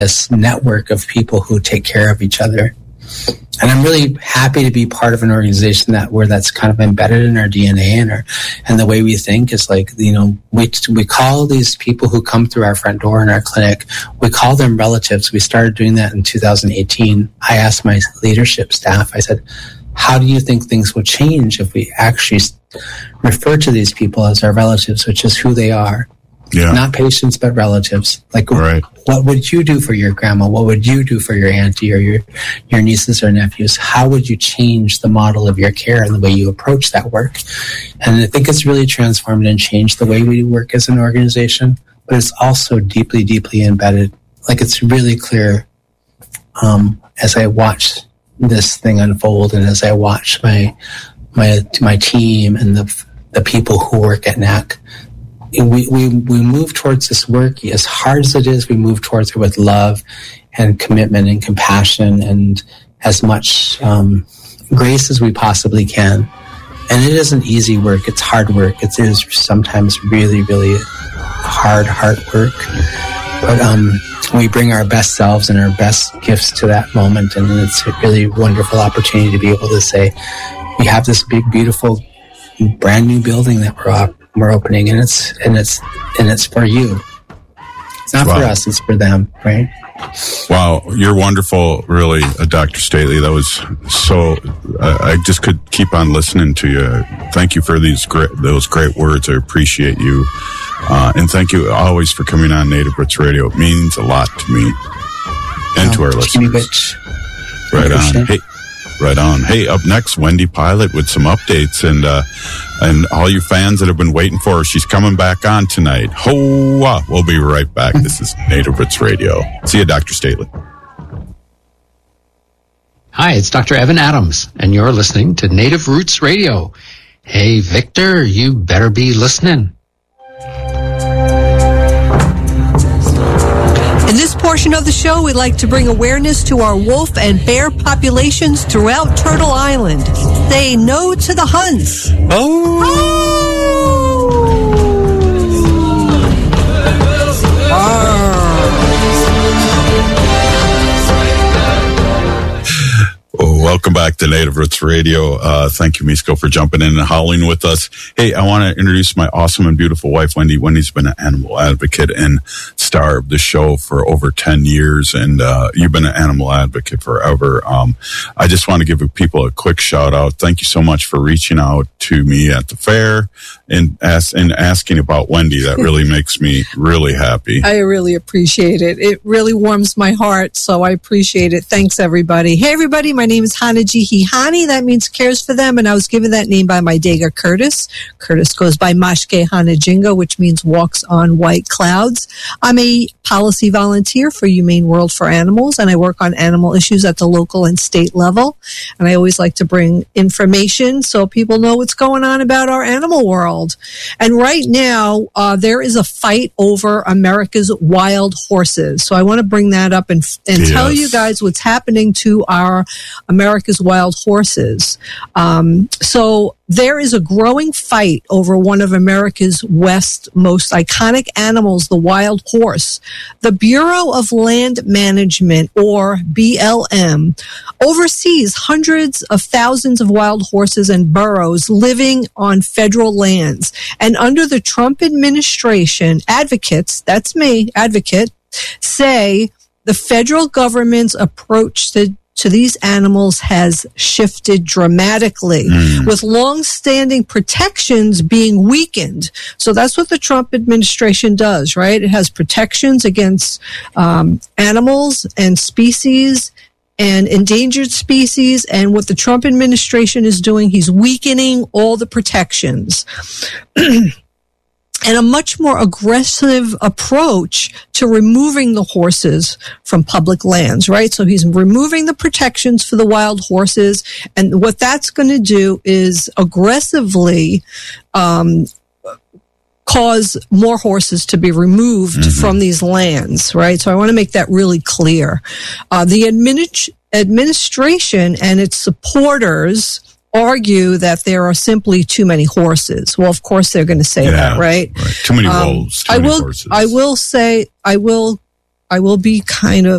this network of people who take care of each other. And I'm really happy to be part of an organization where that's kind of embedded in our DNA and the way we think is like, we call these people who come through our front door in our clinic, we call them relatives. We started doing that in 2018. I asked my leadership staff, I said, how do you think things will change if we actually refer to these people as our relatives, which is who they are? Yeah. Not patients, but relatives. Like, right. What would you do for your grandma? What would you do for your auntie or your nieces or nephews? How would you change the model of your care and the way you approach that work? And I think it's really transformed and changed the way we work as an organization, but it's also deeply, deeply embedded. Like, it's really clear as I watch this thing unfold and as I watch my team and the people who work at NAC, we move towards this work as hard as it is. We move towards it with love and commitment and compassion and as much grace as we possibly can. And it isn't easy work. It's hard work. It is sometimes really, really hard work. But we bring our best selves and our best gifts to that moment, and it's a really wonderful opportunity to be able to say, we have this big, beautiful, brand new building that we're opening, and it's for you. It's not for us, it's for them, right? Wow, you're wonderful, really, Dr. Stately. That was so. I just could keep on listening to you. Thank you for those great words. I appreciate you, and thank you always for coming on Native Roots Radio. It means a lot to me and to our listeners. Right on. Hey. Right on. Hey, up next, Wendy Pilot with some updates and all you fans that have been waiting for her. She's coming back on tonight. Hoa! We'll be right back. This is Native Roots Radio. See you, Dr. Stately. Hi, it's Dr. Evan Adams, and you're listening to Native Roots Radio. Hey, Victor, you better be listening. In this portion of the show, we'd like to bring awareness to our wolf and bear populations throughout Turtle Island. Say no to the hunts. Welcome back to Native Roots Radio. Thank you, Misko, for jumping in and howling with us. Hey, I want to introduce my awesome and beautiful wife, Wendy. Wendy's been an animal advocate and star of the show for over 10 years, and you've been an animal advocate forever. I just want to give people a quick shout out. Thank you so much for reaching out to me at the fair and asking about Wendy. That really makes me really happy. I really appreciate it. It really warms my heart, so I appreciate it. Thanks, everybody. Hey, everybody, my name is Hanaji Hihani. That means cares for them, and I was given that name by my Dega Curtis. Curtis goes by Mashke Hanajinga, which means walks on white clouds. I'm a policy volunteer for Humane World for Animals, and I work on animal issues at the local and state level. And I always like to bring information so people know what's going on about our animal world. And right now, there is a fight over America's wild horses. So I want to bring that up and tell you guys what's happening to our America's wild horses. So there is a growing fight over one of America's West's most iconic animals, the wild horse. The Bureau of Land Management, or BLM, oversees hundreds of thousands of wild horses and burros living on federal lands. And under the Trump administration, advocates, that's me, advocate, say the federal government's approach to these animals has shifted dramatically, with long-standing protections being weakened. So that's what the Trump administration does, right? It has protections against animals and species and endangered species. And what the Trump administration is doing, he's weakening all the protections. And a much more aggressive approach to removing the horses from public lands, right? So he's removing the protections for the wild horses. And what that's going to do is aggressively cause more horses to be removed from these lands, right? So I want to make that really clear. The administration and its supporters argue that there are simply too many horses. Well, of course they're going to say that, right? Too many wolves, too many horses. I will I will be kind of